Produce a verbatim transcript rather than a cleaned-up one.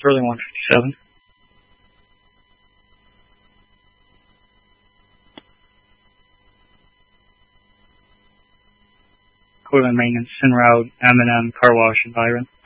Sterling one fifty-seven. Equipment maintenance, en route, M and M Car Wash in Byron.